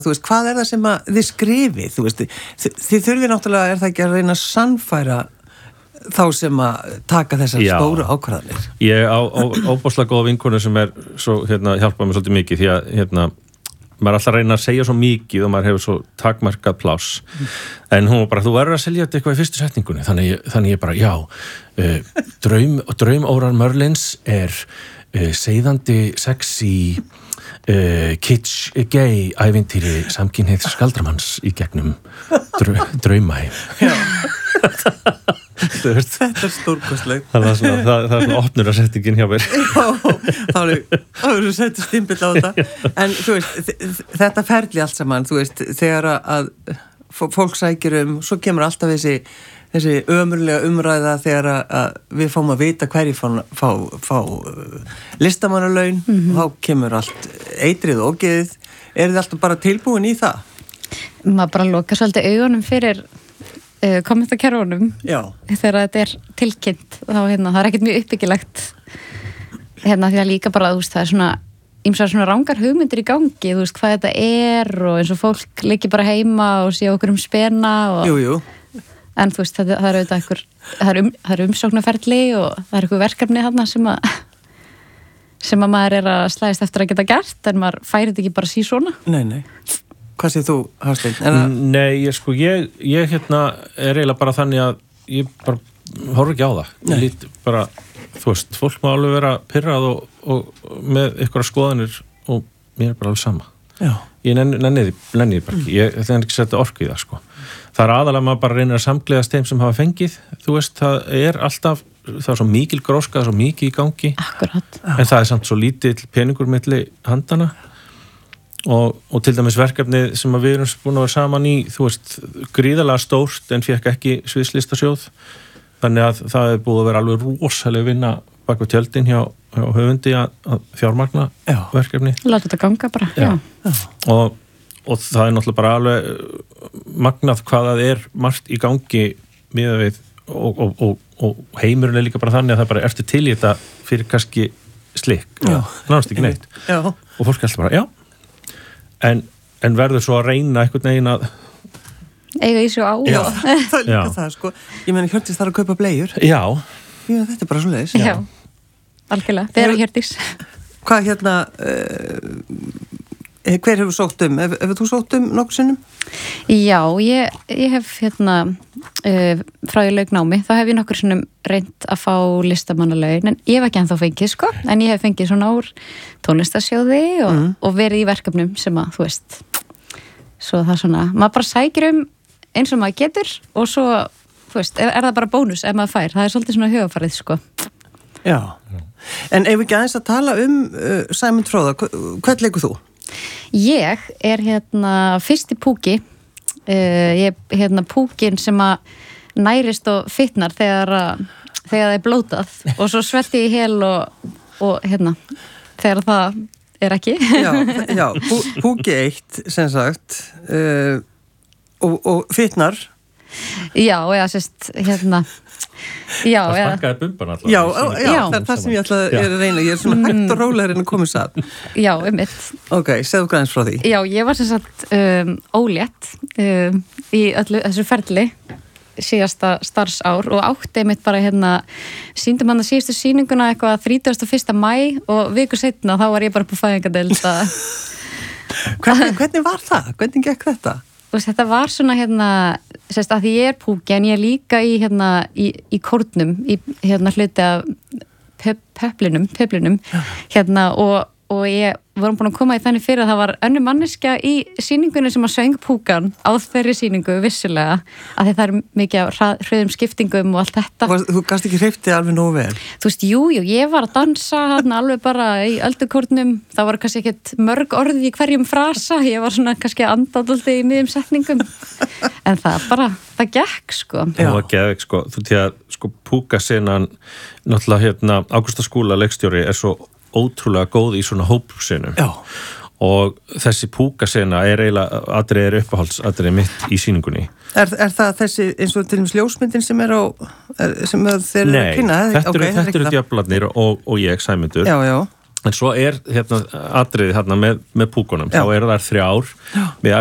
Þú veist, hvað það sem að þið skrifið? Þú veist, þið þurfið náttúrulega, það ekki að reyna að sannfæra þá sem að taka þessar stóru ákvarðanir? Ég á óbáslega góða vinkonu sem svo, hjálpað mér svolítið mikið, því að, maður alltaf reyna að segja svo mikið og maður hefur svo takmarkað pláss. En hún var bara, þú verður að selja þetta eitthvað í fyrstu setningunni. Þannig ég bara, draumórar Merlins seiðandi, sexy, kitsch, gay, ævintýri, samkynhneigðs skaldramanns í gegnum draumaheim. Já. Þetta stórkostlegt. Það svona opnur að settingin hjá mér. Já, þá er þú settur stimpill á þetta. En þú veist, þetta ferli allt saman, þú veist, þegar að fólk sækir svo kemur alltaf þessi ömurlega umræða þegar að við fáum að vita hverju fá listamannalaun, og þá kemur allt eitrið og ógeðið. Þið alltaf bara tilbúin í það? Maður bara lokar svolítið augunum fyrir kommentakerfunum þegar þetta tilkynnt, þá það ekkert mjög uppbyggilegt því að líka bara, þú veist, það svona ýmsar svona rangar hugmyndir í gangi, þú veist, hvað þetta og eins og fólk liggi bara heima og sé okkur spena Jú. En þú veist, það auðvitað það umsóknarferli og það eitthvað verkefni þarna sem að maður að slæðist eftir að geta gert, en maður færi þetta ekki bara svona. Nei. Hvað séð þú, Hafsteinn? Nei, ég eiginlega bara þannig að ég bara horf ekki á það. Ég lít bara, þú veist, fólk má alveg vera pirrað og með einhverja skoðanir og mér bara alveg sama. Já. Ég nenni því bara ekki. Ég ætla ekki að setja orku í það, sko. Það aðalega maður bara reynir að samgleðast þeim sem hafa fengið. Þú veist, það er svo mikil gróska, það er svo mikið í gangi. Akkurat. En það er samt svo lítill peningur milli handana. Og til dæmis verkefni sem við erum búin að vera saman í, þú veist, gríðarlega stórt en fékk ekki sviðslistasjóð, þannig að það er búið að vera alveg rosalega vinna bak við tjöldin hjá höfundi að fjármagna verkefni. Láta þetta ganga bara. Já. Og það er náttúrulega bara alveg magnað hvað það er margt í gangi miðað við og heimurinn er líka bara þannig að það bara eftir til í þetta fyrir kannski slikk, nánast ekki neitt. Og fólk er alltaf bara, En verður svo að reyna einhvern veginn að eiga í svo á. Já, það er líka það, sko. Ég meina, Hjördís þarf að kaupa bleiur. Já, þetta er bara svo leiðis. Já, algjörlega. Það er Hjördís. Hvað hver hefur sótt Hefur þú sótt nokkur sinnum? Já, ég hef frá ég lauk námi, þá hef ég nokkur sinnum reynt að fá listamannalaun, en ég hef ekki ennþá fengið, sko, en ég hef fengið svona úr tónlistasjóði og verið í verkefnum sem að, þú veist, svo það svona, maður bara sækir eins og maður getur og svo, þú veist, er það bara bónus ef maður fær, það er svolítið svona hugafarið, sko. Já, en ef við ekki aðeins að tala Sæmund Fróða, hvern leikur þú? Ég er fyrsti púki, ég púkin sem að nærist og fitnar þegar það er blótað og svo svelti ég hel og þegar það er ekki. Já, púki 1 sem sagt og fitnar. Já, sérst, Já, það smakkaði bumban alltaf. Já, það er það sem ég ætla að reyna. Ég er svona hægt og rólega að koma satt. Já, einmitt. Ok, segðu græns frá því. Já, ég var sem sagt ólétt í öllu þessu ferli síðasta starfsár og átti einmitt bara sýndum hann að síðustu sýninguna eitthvað 31. maí og viku seinna þá var ég bara på fæðingadeild. Hvernig var það? Hvernig gekk þetta? Þetta var svona sérst að því ég er púki en ég er líka í kórnum í hluti af pöplinum og ég vorum búin að koma í þannig fyrir að það var önnur manneskja í sýningunni sem að söng púkan á þeirri sýningu vissulega að það er mikið hröðum skiptingum og allt þetta. Þú gast ekki hreyftið alveg nógu vel? Þú veist, jú, ég var að dansa alveg bara í öldukórnum, það var kannski ekkert mörg orð í hverjum frasa, ég var svona kannski andadaldi í miðjum setningum en það gekk, sko. Það var gekk, sko, þú til að púkasenan náttúrulega Ágústa Skúla leikstjóri er svo ótrúlega góð í svona hópsenum. Já. Og þessi púkasena er eiginlega atriðið uppáhaldsatriðið mitt í sýningunni. Er það þessi eins og til dæmis ljósmyndin sem er sem þeir eru að kynna? Nei, þetta eru djöflarnir og ég, Sæmundur. Já. En svo hérna atriði hérna með púkunum, þá eru þær 3 við